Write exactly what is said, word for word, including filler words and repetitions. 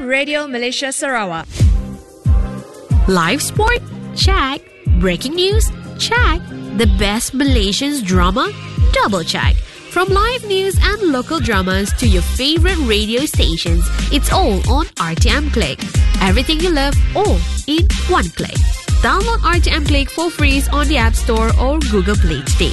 Radio Malaysia Sarawak. Live sport? Check. Breaking news? Check. The best Malaysian drama? Double check. From live news and local dramas to your favorite radio stations, it's all on R T M Click. Everything you love, all in one click. Download R T M Click for free on the App Store or Google Play today.